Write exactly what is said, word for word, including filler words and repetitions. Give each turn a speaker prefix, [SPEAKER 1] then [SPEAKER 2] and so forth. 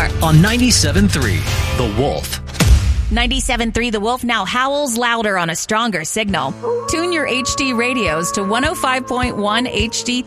[SPEAKER 1] back on ninety-seven point three The Wolf.
[SPEAKER 2] ninety-seven point three The Wolf now howls louder on a stronger signal. Tune your H D radios to one oh five point one H D